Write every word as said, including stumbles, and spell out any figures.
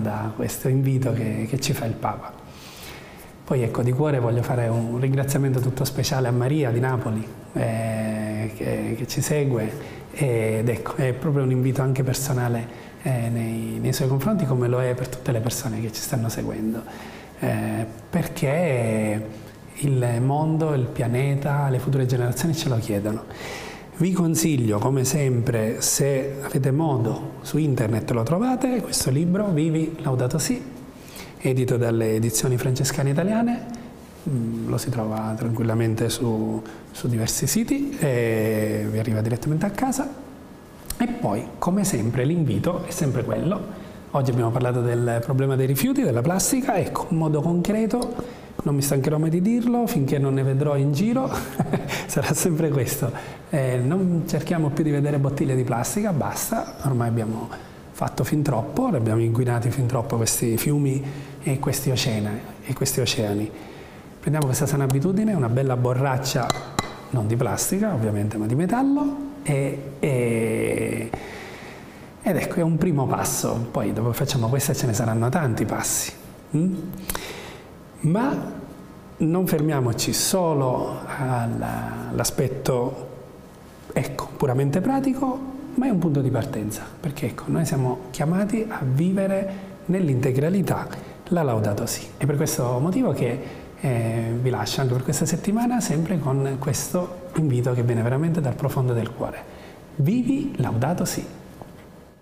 da questo invito che, che ci fa il Papa. Poi ecco, di cuore voglio fare un ringraziamento tutto speciale a Maria di Napoli eh, che, che ci segue, ed ecco, è proprio un invito anche personale eh, nei, nei suoi confronti, come lo è per tutte le persone che ci stanno seguendo, eh, perché il mondo, il pianeta, le future generazioni ce lo chiedono. Vi consiglio, come sempre, se avete modo, su internet lo trovate, questo libro, Vivi Laudato Si, edito dalle edizioni francescane italiane, mm, lo si trova tranquillamente su, su diversi siti e vi arriva direttamente a casa. E poi, come sempre, l'invito è sempre quello. Oggi abbiamo parlato del problema dei rifiuti, della plastica, ecco, in modo concreto, non mi stancherò mai di dirlo, finché non ne vedrò in giro, sarà sempre questo. Eh, non cerchiamo più di vedere bottiglie di plastica, basta, ormai abbiamo fatto fin troppo, abbiamo inquinati fin troppo questi fiumi e questi oceani. E questi oceani. Prendiamo questa sana abitudine, una bella borraccia, non di plastica ovviamente, ma di metallo, e, e, ed ecco, è un primo passo. Poi dopo facciamo questo e ce ne saranno tanti passi. Mm? Ma non fermiamoci solo all'aspetto ecco, puramente pratico, ma è un punto di partenza, perché ecco, noi siamo chiamati a vivere nell'integralità la Laudato Si. È per questo motivo che eh, vi lascio anche per questa settimana sempre con questo invito che viene veramente dal profondo del cuore. Vivi Laudato Si.